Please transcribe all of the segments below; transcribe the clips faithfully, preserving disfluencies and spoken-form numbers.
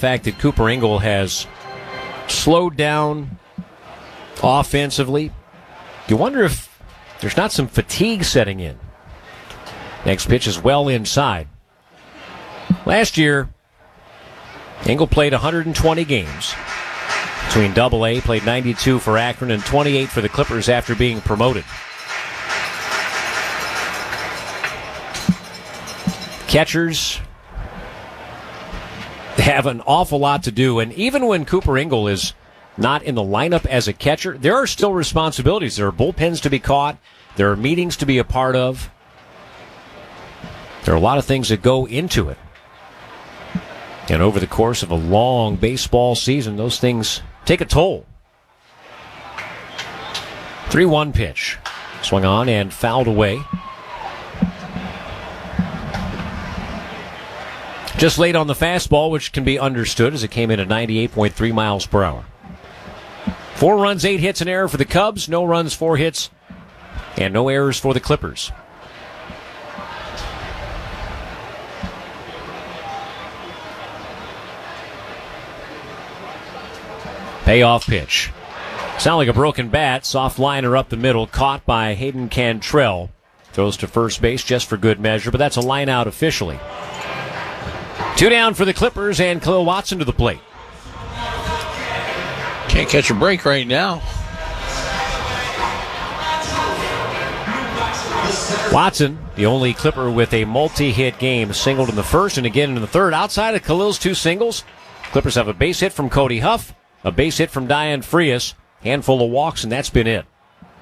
fact that Cooper Ingle has slowed down offensively. You wonder if there's not some fatigue setting in. Next pitch is well inside. Last year, Ingle played one hundred twenty games. Between Double A, played ninety-two for Akron and twenty-eight for the Clippers after being promoted. Catchers have an awful lot to do, and even when Cooper Ingle is not in the lineup as a catcher, there are still responsibilities. There are bullpens to be caught. There are meetings to be a part of. There are a lot of things that go into it. And over the course of a long baseball season, those things take a toll. three one pitch. Swung on and fouled away. Just late on the fastball, which can be understood as it came in at ninety-eight point three miles per hour. Four runs, eight hits, an error for the Cubs. No runs, four hits, and no errors for the Clippers. Payoff pitch. Sound like a broken bat. Soft liner up the middle. Caught by Hayden Cantrell. Throws to first base just for good measure, but that's a line out officially. Two down for the Clippers and Khalil Watson to the plate. Can't catch a break right now. Watson, the only Clipper with a multi-hit game, singled in the first and again in the third. Outside of Khalil's two singles, Clippers have a base hit from Cody Huff, a base hit from Diane Frias, handful of walks, and that's been it.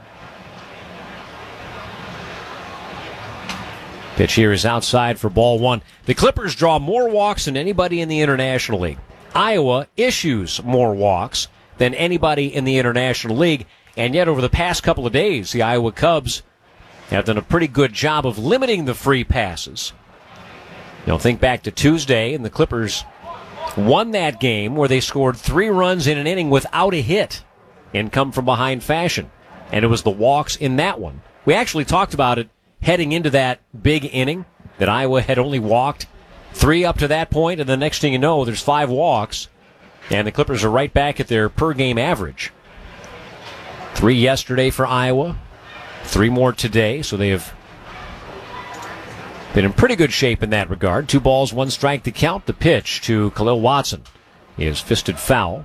Pitch here is outside for ball one. The Clippers draw more walks than anybody in the International League. Iowa issues more walks than anybody in the International League, and yet over the past couple of days, the Iowa Cubs have done a pretty good job of limiting the free passes. You know, think back to Tuesday, and the Clippers won that game where they scored three runs in an inning without a hit in come-from-behind fashion. And it was the walks in that one. We actually talked about it heading into that big inning, that Iowa had only walked three up to that point, and the next thing you know, there's five walks, and the Clippers are right back at their per-game average. Three yesterday for Iowa, three more today, so they have been in pretty good shape in that regard. Two balls, one strike to count. The pitch to Khalil Watson is fisted foul.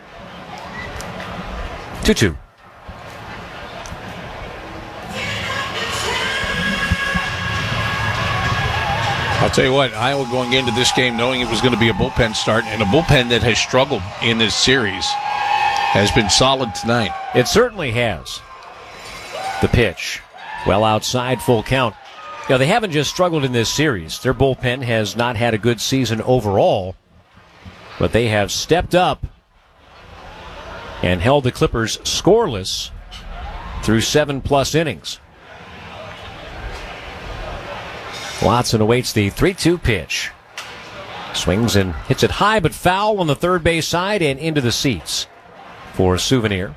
two two. I'll tell you what, Iowa going into this game knowing it was going to be a bullpen start, and a bullpen that has struggled in this series has been solid tonight. It certainly has. The pitch, well outside, full count. You know, they haven't just struggled in this series. Their bullpen has not had a good season overall, but they have stepped up and held the Clippers scoreless through seven-plus innings. Watson awaits the three two pitch. Swings and hits it high but foul on the third base side and into the seats for a Souvenir.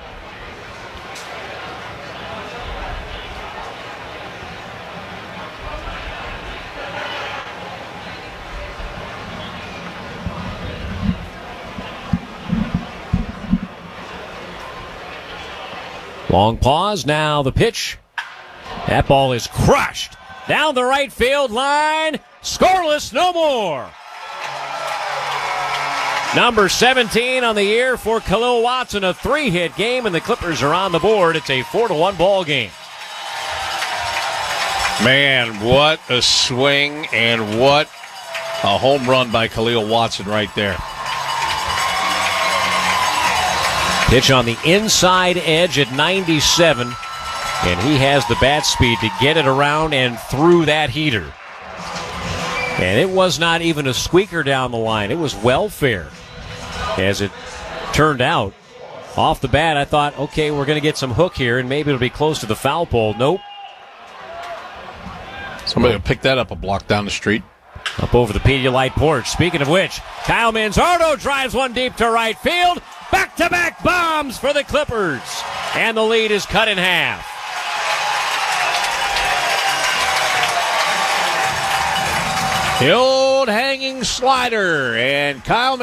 Long pause, now the pitch. That ball is crushed down the right field line. Scoreless, no more. Number seventeen on the year for Khalil Watson, a three-hit game, and the Clippers are on the board. It's a four to one ball game. Man, what a swing and what a home run by Khalil Watson right there. Pitch on the inside edge at ninety-seven, and he has the bat speed to get it around and through that heater. And it was not even a squeaker down the line. It was welfare, as it turned out. Off the bat, I thought, okay, we're going to get some hook here, and maybe it'll be close to the foul pole. Nope. Somebody will pick that up a block down the street. Up over the Pedialyte porch. Speaking of which, Kyle Manzardo drives one deep to right field. Back-to-back bombs for the Clippers. And the lead is cut in half. The old hanging slider, and Kyle